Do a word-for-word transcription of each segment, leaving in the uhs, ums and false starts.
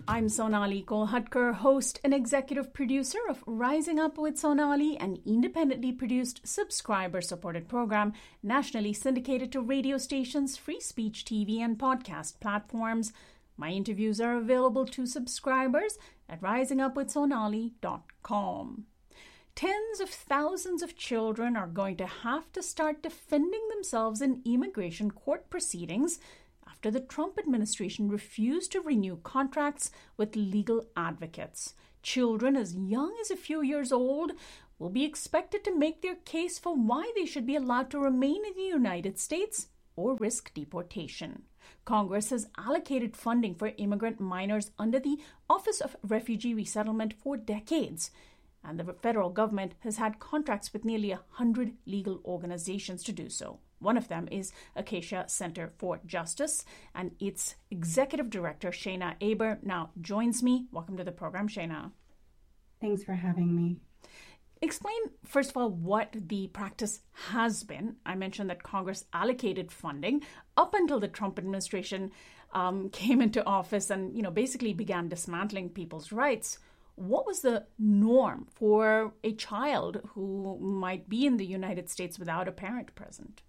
I'm Sonali Kolhatkar, host and executive producer of Rising Up with Sonali, an independently produced, subscriber-supported program nationally syndicated to radio stations, free speech T V, and podcast platforms. My interviews are available to subscribers at rising up with sonali dot com. Tens of thousands of children are going to have to start defending themselves in immigration court proceedings after the Trump administration refused to renew contracts with legal advocates. Children as young as a few years old will be expected to make their case for why they should be allowed to remain in the United States or risk deportation. Congress has allocated funding for immigrant minors under the Office of Refugee Resettlement for decades, and the federal government has had contracts with nearly one hundred legal organizations to do so. One of them is Acacia Center for Justice, and its executive director, Shayna Aber, now joins me. Welcome to the program, Shayna. Thanks for having me. Explain, first of all, what the practice has been. I mentioned that Congress allocated funding up until the Trump administration um, came into office and, you know, basically began dismantling people's rights. What was the norm for a child who might be in the United States without a parent present?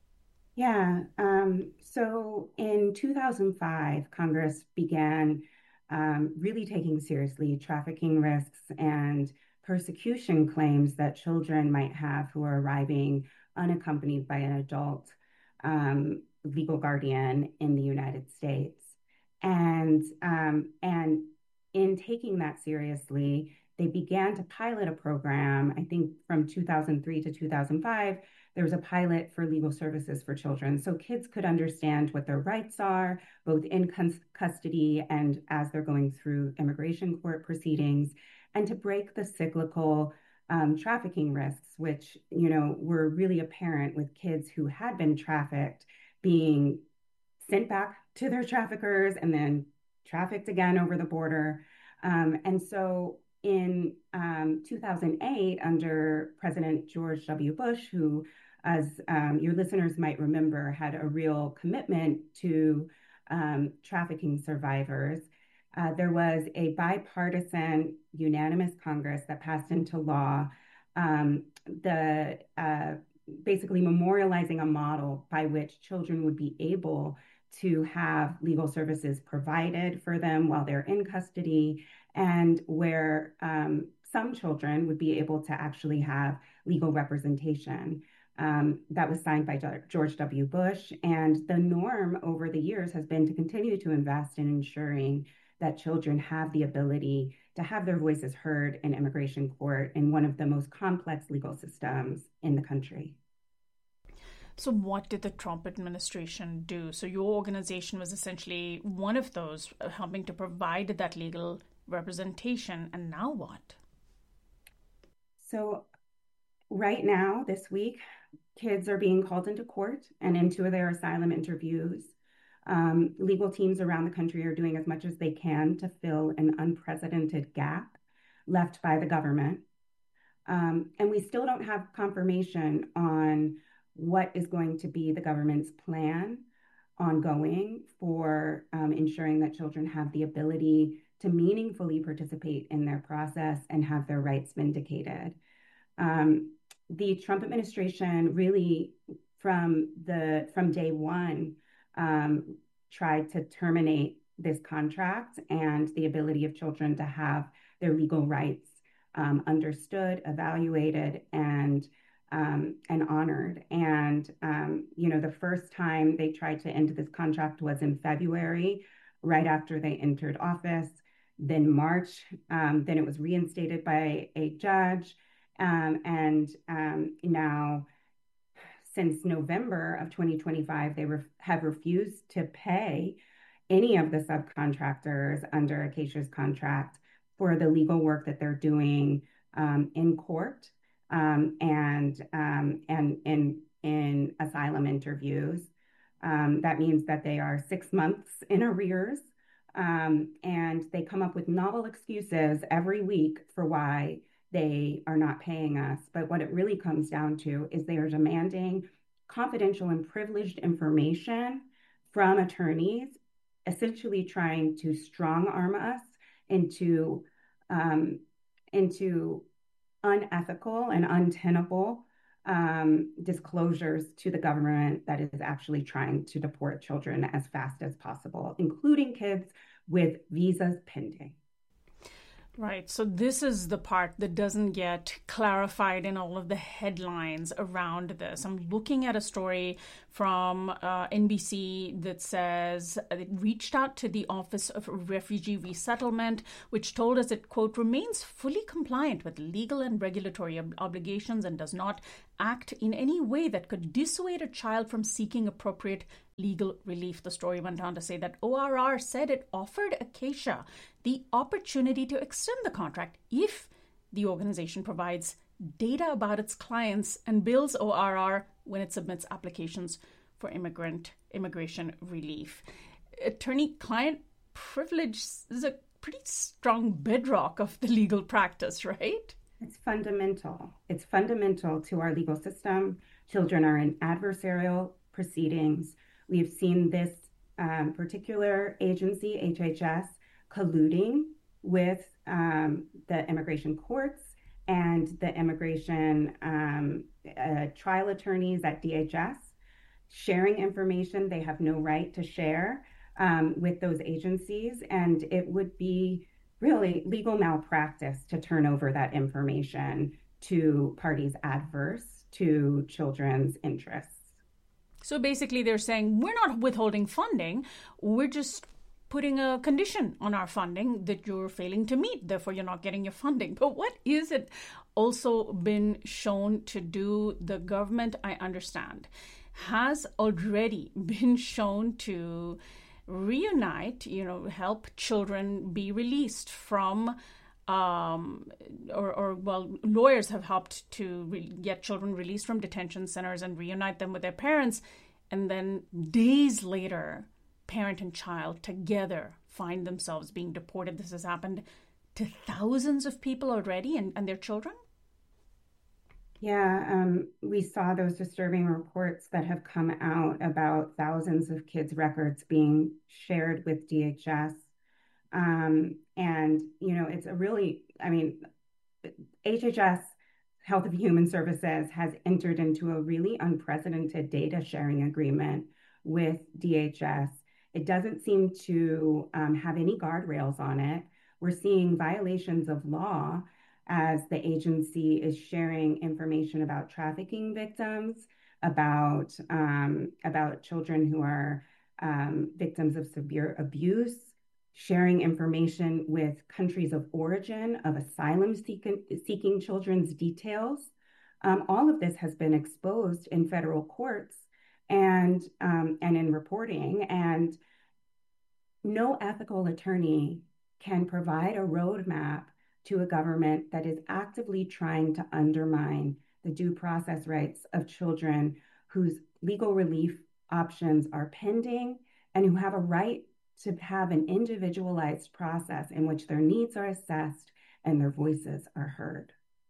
Yeah, um, so in two thousand five, Congress began um, really taking seriously trafficking risks and persecution claims that children might have who are arriving unaccompanied by an adult um, legal guardian in the United States. And, um, and in taking that seriously, they began to pilot a program, I think from two thousand three to two thousand five, there was a pilot for legal services for children. So kids could understand what their rights are, both in custody and as they're going through immigration court proceedings, and to break the cyclical um, trafficking risks, which, you know, were really apparent with kids who had been trafficked being sent back to their traffickers and then trafficked again over the border. Um, and so in um, two thousand eight, under President George W. Bush, who, as um, your listeners might remember, had a real commitment to um, trafficking survivors, uh, there was a bipartisan, unanimous Congress that passed into law um, the uh, basically memorializing a model by which children would be able to have legal services provided for them while they're in custody, and where um, some children would be able to actually have legal representation. Um, that was signed by George W. Bush, and the norm over the years has been to continue to invest in ensuring that children have the ability to have their voices heard in immigration court in one of the most complex legal systems in the country. So what did the Trump administration do? So your organization was essentially one of those helping to provide that legal representation. And now what? So right now, this week, kids are being called into court and into their asylum interviews. Um, legal teams around the country are doing as much as they can to fill an unprecedented gap left by the government. Um, and we still don't have confirmation on what is going to be the government's plan ongoing for um, ensuring that children have the ability to meaningfully participate in their process and have their rights vindicated. Um, the Trump administration really, from the from day one, um, tried to terminate this contract and the ability of children to have their legal rights um, understood, evaluated, and Um, and honored. And, um, you know, the first time they tried to end this contract was in February, right after they entered office. Then March, um, then it was reinstated by a judge. Um, and um, now, since November of twenty twenty-five, they ref- have refused to pay any of the subcontractors under Acacia's contract for the legal work that they're doing um, in court. Um, and um, and in in asylum interviews. Um, that means that they are six months in arrears, um, and they come up with novel excuses every week for why they are not paying us. But what it really comes down to is they are demanding confidential and privileged information from attorneys, essentially trying to strong arm us into um, into unethical and untenable um, disclosures to the government that is actually trying to deport children as fast as possible, including kids with visas pending. Right. So this is the part that doesn't get clarified in all of the headlines around this. I'm looking at a story from uh, N B C that says it reached out to the Office of Refugee Resettlement, which told us it, quote, remains fully compliant with legal and regulatory ob- obligations and does not act in any way that could dissuade a child from seeking appropriate legal relief. The story went on to say that O R R said it offered Acacia the opportunity to extend the contract if the organization provides data about its clients and bills O R R when it submits applications for immigrant immigration relief. Attorney-client privilege is a pretty strong bedrock of the legal practice, right? It's fundamental. It's fundamental to our legal system. Children are in adversarial proceedings. We've seen this um, particular agency, H H S, colluding with um, the immigration courts and the immigration um, uh, trial attorneys at D H S, sharing information they have no right to share um, with those agencies. And it would be really legal malpractice to turn over that information to parties adverse to children's interests. So basically they're saying, we're not withholding funding, we're just putting a condition on our funding that you're failing to meet, therefore you're not getting your funding. But what is it also been shown to do? The government, I understand, has already been shown to reunite, you know, help children be released from, um, or, or well, lawyers have helped to re- get children released from detention centers and reunite them with their parents. And then days later, parent and child together find themselves being deported. This has happened to thousands of people already and, and their children. Yeah, um, we saw those disturbing reports that have come out about thousands of kids' records being shared with D H S. Um, and, you know, it's a really, I mean, H H S, Health and Human Services, has entered into a really unprecedented data sharing agreement with D H S. It doesn't seem to um, have any guardrails on it. We're seeing violations of law as the agency is sharing information about trafficking victims, about um, about children who are um, victims of severe abuse, sharing information with countries of origin of asylum seeking, seeking children's details. Um, all of this has been exposed in federal courts and um, and in reporting, and no ethical attorney can provide a roadmap to a government that is actively trying to undermine the due process rights of children whose legal relief options are pending and who have a right to have an individualized process in which their needs are assessed and their voices are heard.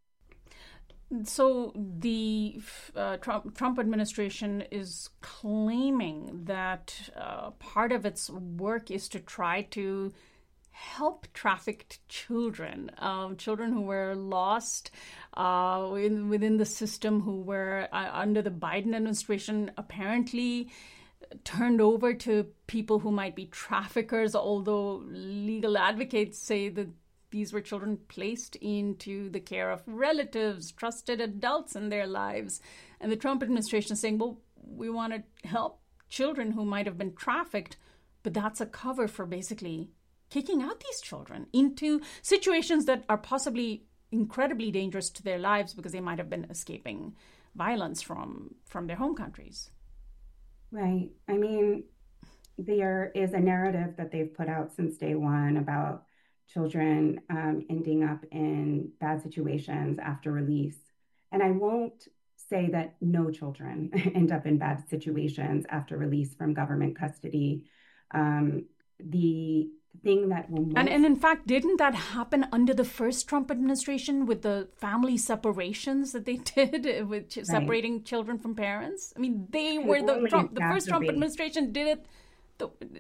So the uh, Trump, Trump administration is claiming that uh, part of its work is to try to help trafficked children, um, children who were lost uh, in, within the system, who were uh, under the Biden administration apparently turned over to people who might be traffickers, although legal advocates say that these were children placed into the care of relatives, trusted adults in their lives. And the Trump administration is saying, well, we want to help children who might have been trafficked, but that's a cover for basically kicking out these children into situations that are possibly incredibly dangerous to their lives because they might have been escaping violence from, from their home countries. Right. I mean, there is a narrative that they've put out since day one about children um, ending up in bad situations after release. And I won't say that no children end up in bad situations after release from government custody. Um, the thing that will most... and, and in fact, didn't that happen under the first Trump administration with the family separations that they did, with right. separating children from parents? I mean, they and were the Trump, the first Trump administration did it. The,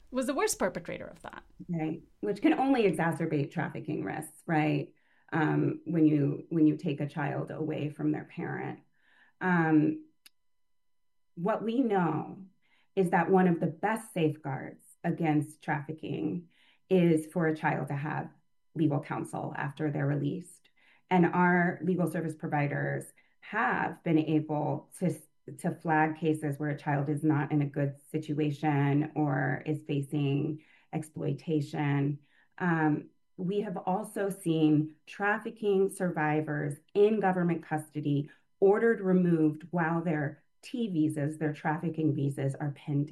Was the worst perpetrator of that. Right, which can only exacerbate trafficking risks, right? Um, when you when you take a child away from their parent. Um, what we know is that one of the best safeguards against trafficking is for a child to have legal counsel after they're released. And our legal service providers have been able to, to flag cases where a child is not in a good situation or is facing exploitation. Um, we have also seen trafficking survivors in government custody ordered removed while their T visas, their trafficking visas, are pending.